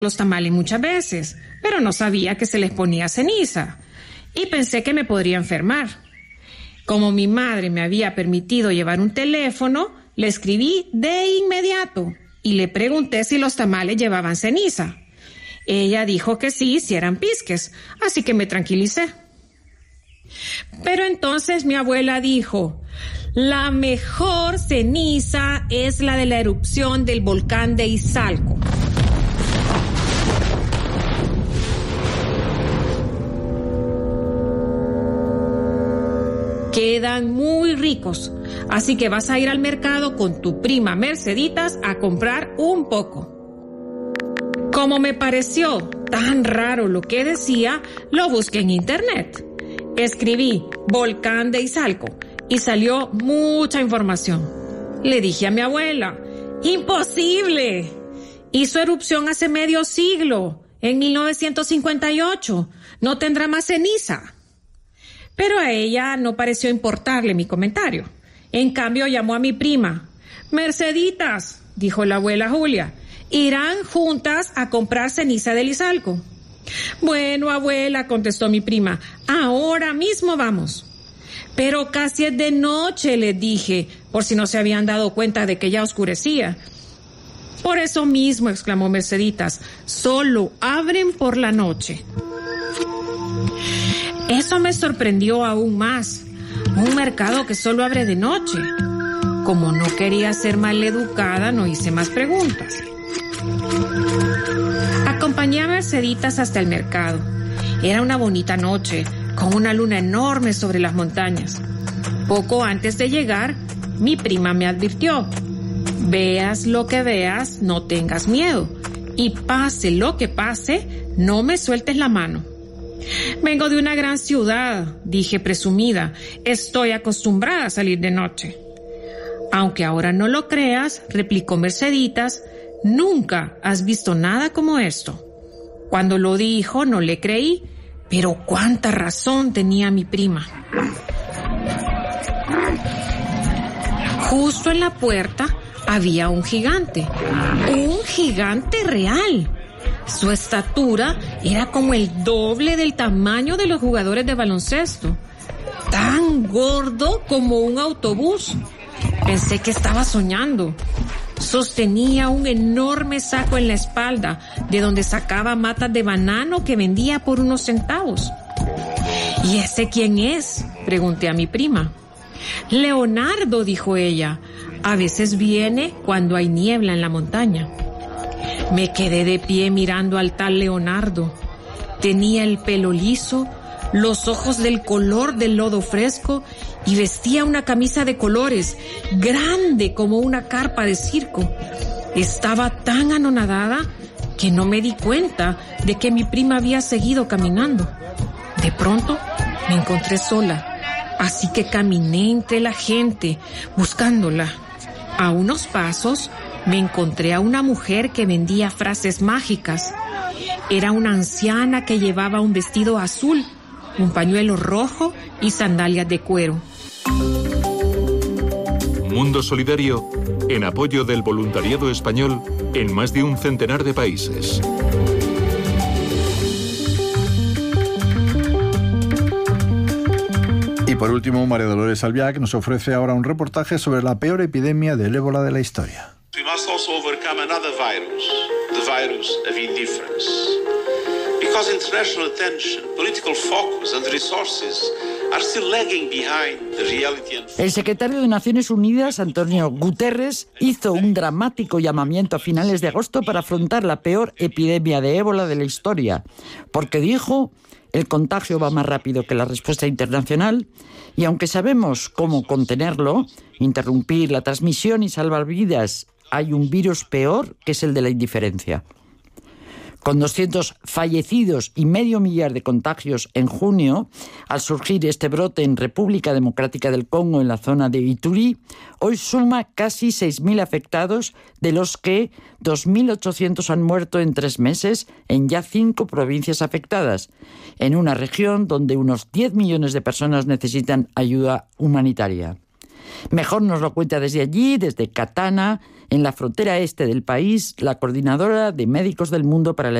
los tamales muchas veces, pero no sabía que se les ponía ceniza y pensé que me podría enfermar. Como mi madre me había permitido llevar un teléfono, le escribí de inmediato y le pregunté si los tamales llevaban ceniza. Ella dijo que sí, si eran pisques, así que me tranquilicé. Pero entonces mi abuela dijo: la mejor ceniza es la de la erupción del volcán de Izalco. Quedan muy ricos, así que vas a ir al mercado con tu prima Merceditas a comprar un poco. Como me pareció tan raro lo que decía, lo busqué en internet. Escribí volcán de Izalco y salió mucha información. Le dije a mi abuela: ¡imposible! Hizo erupción hace medio siglo, en 1958. No tendrá más ceniza. Pero a ella no pareció importarle mi comentario. En cambio, llamó a mi prima. Merceditas, dijo la abuela Julia, irán juntas a comprar ceniza del Izalco. Bueno, abuela, contestó mi prima, ahora mismo vamos. Pero casi es de noche, les dije, por si no se habían dado cuenta de que ya oscurecía. Por eso mismo, exclamó Merceditas, solo abren por la noche. Eso me sorprendió aún más. Un mercado que solo abre de noche. Como no quería ser maleducada, no hice más preguntas. Acompañé a Merceditas hasta el mercado. Era una bonita noche, con una luna enorme sobre las montañas. Poco antes de llegar, mi prima me advirtió: veas lo que veas, no tengas miedo. Y pase lo que pase, no me sueltes la mano. Vengo de una gran ciudad, dije presumida. Estoy acostumbrada a salir de noche. Aunque ahora no lo creas, replicó Merceditas, nunca has visto nada como esto. Cuando lo dijo, no le creí, pero cuánta razón tenía mi prima. Justo en la puerta había un gigante real. Su estatura era como el doble del tamaño de los jugadores de baloncesto. Tan gordo como un autobús. Pensé que estaba soñando. Sostenía un enorme saco en la espalda, de donde sacaba matas de banano que vendía por unos centavos. ¿Y ese quién es?, pregunté a mi prima. Leonardo, dijo ella. A veces viene cuando hay niebla en la montaña. Me quedé de pie mirando al tal Leonardo. Tenía el pelo liso, los ojos del color del lodo fresco y vestía una camisa de colores, grande como una carpa de circo. Estaba tan anonadada que no me di cuenta de que mi prima había seguido caminando. De pronto me encontré sola, así que caminé entre la gente, buscándola. A unos pasos me encontré a una mujer que vendía frases mágicas. Era una anciana que llevaba un vestido azul, un pañuelo rojo y sandalias de cuero. Mundo Solidario, en apoyo del voluntariado español en más de un centenar de países. Y por último, María Dolores Albiac nos ofrece ahora un reportaje sobre la peor epidemia del ébola de la historia. We must also overcome another virus, the virus of indifference. Because international attention, political focus and resources are still lagging behind the reality and... El secretario de Naciones Unidas, Antonio Guterres, hizo un dramático llamamiento a finales de agosto para afrontar la peor epidemia de ébola de la historia, porque dijo: el contagio va más rápido que la respuesta internacional y aunque sabemos cómo contenerlo, interrumpir la transmisión y salvar vidas, hay un virus peor, que es el de la indiferencia. Con 200 fallecidos y 500.000 de contagios en junio, al surgir este brote en República Democrática del Congo, en la zona de Ituri, hoy suma casi 6.000 afectados, de los que 2.800 han muerto en 3 meses en ya 5 provincias afectadas, en una región donde unos 10 millones de personas necesitan ayuda humanitaria. Mejor nos lo cuenta desde allí, desde Catana, en la frontera este del país, la coordinadora de Médicos del Mundo para la